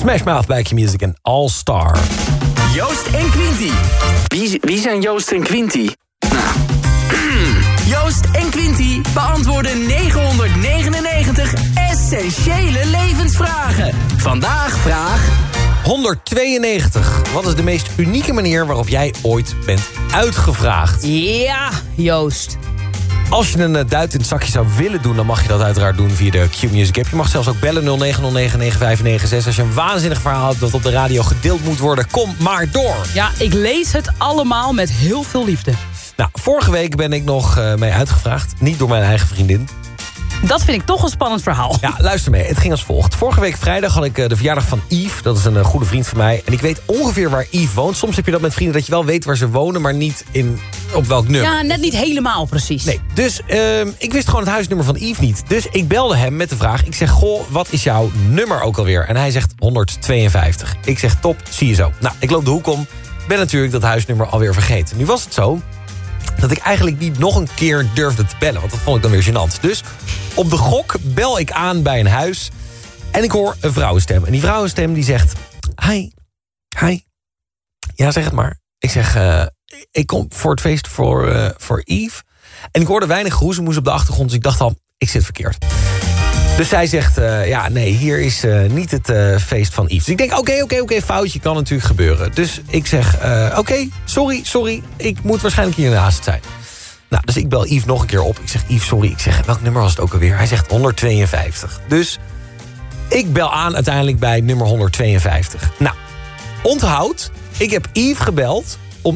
Smash Mouth bij Q-Music en All Star. Joost en Quinty. Wie zijn Joost en Quinty? Nou. Joost en Quinty beantwoorden 999 essentiële levensvragen. Vandaag vraag 192. Wat is de meest unieke manier waarop jij ooit bent uitgevraagd? Ja, Joost. Als je een duit in het zakje zou willen doen, dan mag je dat uiteraard doen via de Q-Music app. Je mag zelfs ook bellen 09099596. Als je een waanzinnig verhaal hebt dat op de radio gedeeld moet worden, kom maar door. Ja, ik lees het allemaal met heel veel liefde. Nou, vorige week ben ik nog mee uitgevraagd. Niet door mijn eigen vriendin. Dat vind ik toch een spannend verhaal. Ja, luister mee. Het ging als volgt. Vorige week vrijdag had ik de verjaardag van Yves. Dat is een goede vriend van mij. En ik weet ongeveer waar Yves woont. Soms heb je dat met vrienden dat je wel weet waar ze wonen, maar niet op welk nummer. Ja, net niet helemaal precies. Nee, dus ik wist gewoon het huisnummer van Yves niet. Dus ik belde hem met de vraag. Ik zeg, goh, wat is jouw nummer ook alweer? En hij zegt 152. Ik zeg, top, zie je zo. Nou, ik loop de hoek om. Ben natuurlijk dat huisnummer alweer vergeten. Nu was het zo dat ik eigenlijk niet nog een keer durfde te bellen. Want dat vond ik dan weer gênant. Dus op de gok bel ik aan bij een huis. En ik hoor een vrouwenstem. En die vrouwenstem die zegt, hi. Ja, zeg het maar. Ik zeg, ik kom voor het feest voor Yves. En ik hoorde weinig geroezemoes op de achtergrond. Dus ik dacht al, ik zit verkeerd. Dus zij zegt, ja, nee, hier is niet het feest van Yves. Dus ik denk, oké, foutje kan natuurlijk gebeuren. Dus ik zeg, oké, sorry, ik moet waarschijnlijk hiernaast zijn. Nou, dus ik bel Yves nog een keer op. Ik zeg, Yves, sorry. Ik zeg, welk nummer was het ook alweer? Hij zegt 152. Dus ik bel aan uiteindelijk bij nummer 152. Nou, onthoud, ik heb Yves gebeld om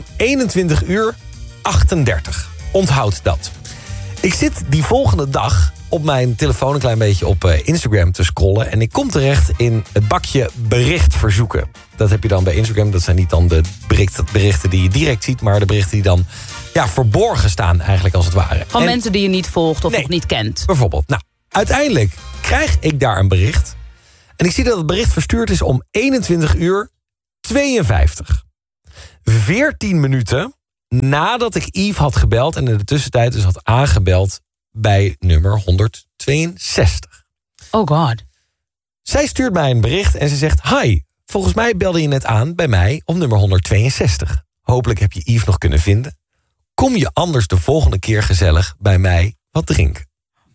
21:38. Onthoud dat. Ik zit die volgende dag op mijn telefoon een klein beetje op Instagram te scrollen. En ik kom terecht in het bakje berichtverzoeken. Dat heb je dan bij Instagram. Dat zijn niet dan de berichten die je direct ziet, maar de berichten die dan verborgen staan eigenlijk als het ware. Van mensen die je niet volgt of nog niet kent. Bijvoorbeeld. Nou, uiteindelijk krijg ik daar een bericht. En ik zie dat het bericht verstuurd is om 21:52. 14 minuten nadat ik Yves had gebeld en in de tussentijd dus had aangebeld bij nummer 162. Oh god. Zij stuurt mij een bericht en ze zegt, hi, volgens mij belde je net aan bij mij op nummer 162. Hopelijk heb je Yves nog kunnen vinden. Kom je anders de volgende keer gezellig bij mij wat drinken?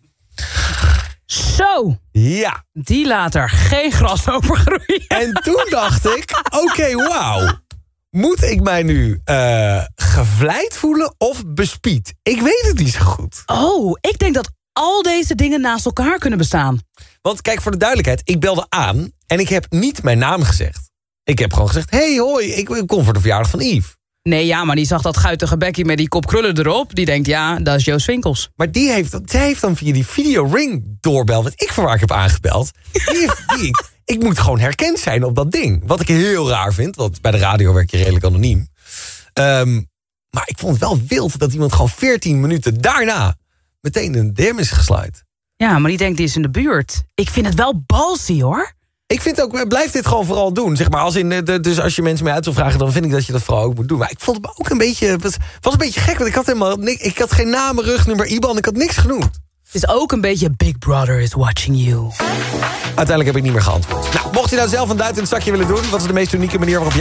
Zo. Ja. Die laat er geen gras over groeien. En toen dacht ik, oké, wauw. Moet ik mij nu gevleid voelen of bespied? Ik weet het niet zo goed. Oh, ik denk dat al deze dingen naast elkaar kunnen bestaan. Want kijk, voor de duidelijkheid, ik belde aan en ik heb niet mijn naam gezegd. Ik heb gewoon gezegd, hey, hoi, ik kom voor de verjaardag van Yves. Nee, ja, maar die zag dat guitige bekkie met die kop krullen erop. Die denkt, ja, dat is Joost Swinkels. Maar zij heeft dan via die video-ring doorbel, wat ik voor waar ik heb aangebeld. Ik moet gewoon herkend zijn op dat ding. Wat ik heel raar vind, want bij de radio werk je redelijk anoniem. Maar ik vond het wel wild dat iemand gewoon 14 minuten daarna meteen een DM is gesluit. Ja, maar die denkt, die is in de buurt. Ik vind het wel ballsy, hoor. Ik vind ook, blijf dit gewoon vooral doen. Zeg maar, dus als je mensen mee uit wil vragen, dan vind ik dat je dat vooral ook moet doen. Maar ik vond het ook een beetje, was een beetje gek, want ik had geen naam, rugnummer, IBAN, ik had niks genoemd. Het is ook een beetje Big Brother is watching you. Uiteindelijk heb ik niet meer geantwoord. Nou, mocht je nou zelf een duit in het zakje willen doen, wat is de meest unieke manier waarop jij